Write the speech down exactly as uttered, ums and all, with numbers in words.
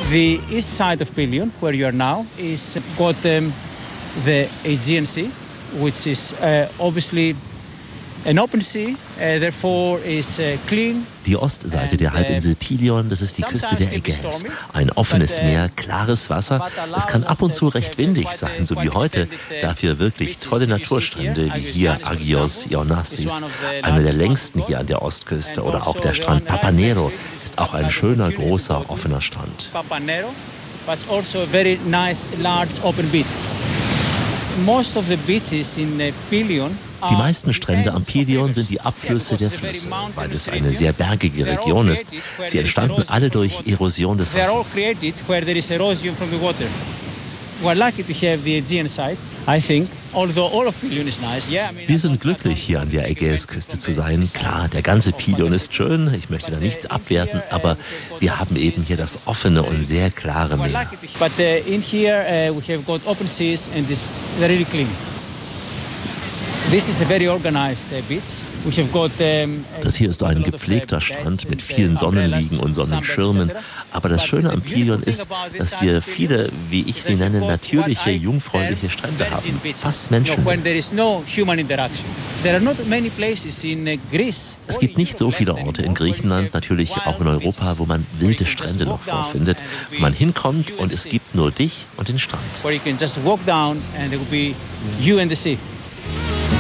The east side of Pelion, where you are now, is got um, the Aegean Sea, which is uh, obviously an open sea, uh, therefore is uh, clean. Die Ostseite der Halbinsel Pelion, das ist die Küste der Ägäis. Ein offenes Meer, klares Wasser. Es kann ab und zu recht windig sein, so wie heute. Dafür wirklich tolle Naturstrände wie hier Agios Ioannassis, einer der längsten hier an der Ostküste. Oder auch der Strand Papanero ist auch ein schöner, großer, offener Strand. Papanero, but also a very nice, large open beach. Most of the beaches in Pelion. Die meisten Strände am Pelion sind die Abflüsse der Flüsse, weil es eine sehr bergige Region ist. Sie entstanden alle durch Erosion des Wassers. Wir sind glücklich, hier an der Ägäisküste zu sein. Klar, der ganze Pelion ist schön, ich möchte da nichts abwerten, aber wir haben eben hier das offene und sehr klare Meer. This is a very organized beach. We have got, um, das hier ist ein gepflegter Strand mit vielen Sonnenliegen und Sonnenschirmen. Aber das Schöne am Pelion ist, dass wir viele, wie ich sie nenne, natürliche, jungfräuliche Strände haben. Fast Menschen. Es gibt nicht so viele Orte in Griechenland, natürlich auch in Europa, wo man wilde Strände noch vorfindet, wo man hinkommt und es gibt nur dich und den Strand. Where you can just walk down and there will be you and the sea.